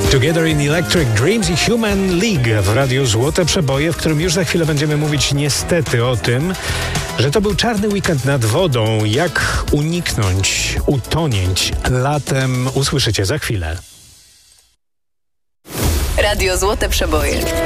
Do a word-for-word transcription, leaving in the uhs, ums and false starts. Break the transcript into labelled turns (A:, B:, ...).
A: Together in Electric Dreams i Human League w Radiu Złote Przeboje, w którym już za chwilę będziemy mówić niestety o tym, że to był czarny weekend nad wodą. Jak uniknąć utonięć latem, usłyszycie za chwilę.
B: Radio Złote Przeboje.